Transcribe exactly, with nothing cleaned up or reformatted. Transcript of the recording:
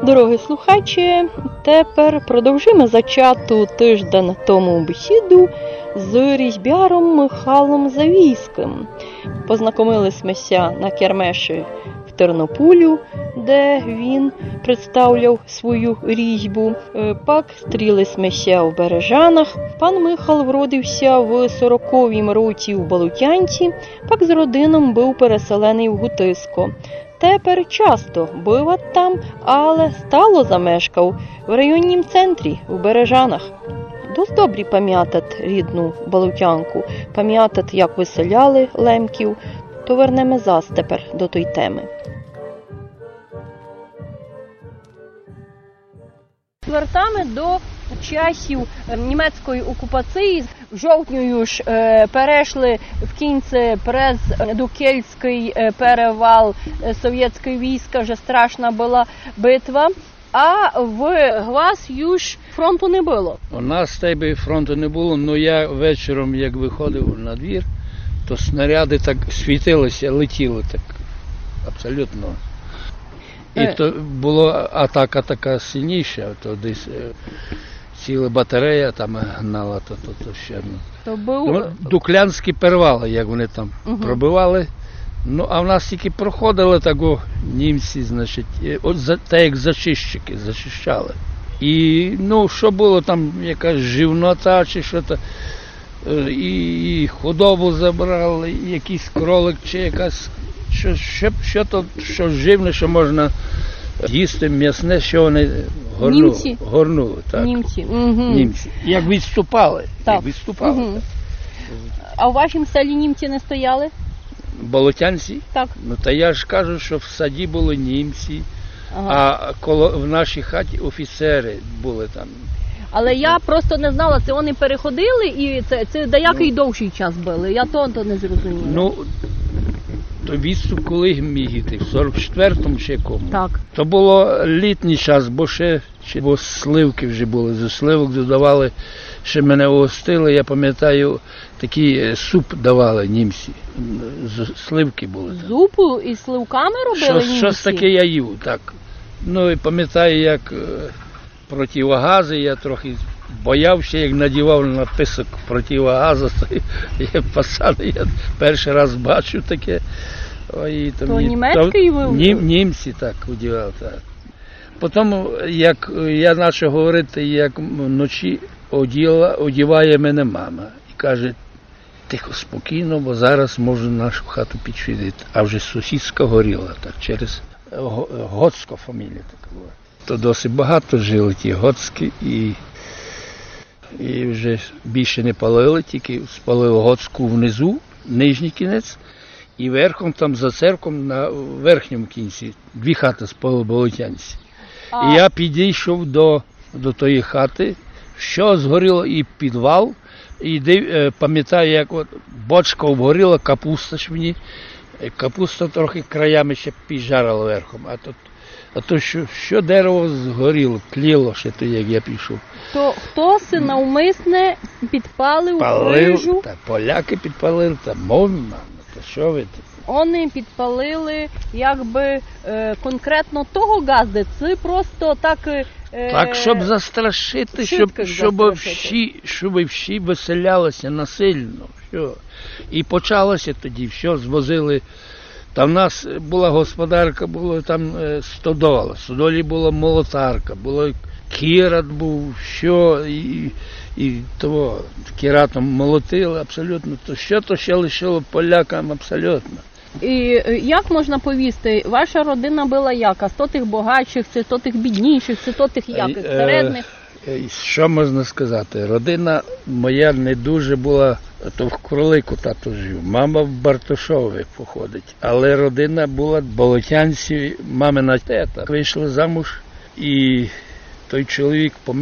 Дорогі слухачі, тепер продовжимо зачату тиждень тому бесіду з різьбяром Михайлом Завійським. Познайомилися на кермеші в Тернополю, де він представляв свою різьбу. Пак стрілися в Бережанах. Пан Михал вродився в сороковім році в Болотянці, пак з родином був переселений в Гутиско. Тепер часто бива там, але стало замешкав в районнім центрі, у Бережанах. Досить добрі пам'ятать рідну Болотянку, пам'ятать, як виселяли лемків, то вернемо зас тепер до той теми. Звертаємо до часів німецької окупації. В жовтню ж е, перейшли в кінці през Дукельський е, перевал е, совєтської війська, вже страшна була битва, а в вас ж фронту не було. У нас тебе фронту не було, але я вечором, як виходив на двір, то снаряди так світилися, летіли так абсолютно. І е... то була атака така сильніша, то десь ціла батарея там гнала, то, то, то ще. То був... Дуклянські перевали, як вони там угу. пробивали. Ну, а в нас тільки проходили тако німці, значить, от за, так як зачищики, зачищали. І, ну, що було там, якась живнота чи що то, і, і худобу забрали, і якийсь кролик чи якась, що, що, що то, що живне, що можна їсти, м'ясне, що вони горнули. Німці? Горнули, так. Німці. Угу. Німці. Як відступали. Так. Як відступали. Угу. Так. А у вашому селі німці не стояли? Болотянці? Так. Ну, та я ж кажу, що в саді були німці, ага. а коло, в нашій хаті офіцери були там. Але я просто не знала, це вони переходили, і це, це деякий ну, довший час були, я то, то не зрозуміла. Ну, то відступ коли міг іти, в сорок четвертому чи якому. Так. То було літній час, бо ще бо сливки вже були, зі сливок додавали, ще мене угостили, я пам'ятаю, такий суп давали німці, сливки були. Там. Зупу із сливками робили Що, німці? Щось таке я їв, так. Ну і пам'ятаю, як противогази, я трохи боявся, як надівав на писок противогазу, я пацани, я перший раз бачу таке. Ой, то то німецький ви? Нім, німці так одягав, так. Потім, як я почав говорити, як вночі оділа, одіває мене мама і каже, тихо, спокійно, бо зараз можу нашу хату підсвітити. А вже сусідська горіла, так, через Гоцька фамілія така була. То досить багато жили ті Гоцькі і, і вже більше не палили, тільки спалили Гоцьку внизу, нижній кінець, і верхом там за церквом на верхньому кінці дві хати спалили болотянці. А... І я підійшов до, до тої хати, що згоріло і підвал, і див, пам'ятаю, як от бочка обгоріла, капуста ж мені, капуста трохи краями ще піджарила верхом, а тут А то що, що дерево згоріло, тліло ще то, як я пішов. То хтось навмисне підпалив крижу? Та поляки підпалили, та мовно, то що ви? Вони підпалили, якби, е, конкретно того газди, це просто так... Е, так, щоб застрашити, щоб, щоб, всі, щоб всі виселялися насильно. Все. І почалося тоді, все, звозили. Там в нас була господарка, було там стодола, в стодолі була молотарка, було кірат був, що, і, і того кіратом молотили абсолютно, то що то ще лишило полякам абсолютно. І як можна повісти, ваша родина була яка? Сто тих багатших, це сто тих бідніших, це сто тих яких, середних? Що можна сказати? Родина моя не дуже була, то в Кролику тато жив, мама в Бартошові походить, але родина була болотянці, мамина тета. Вийшли замуж і той чоловік помер.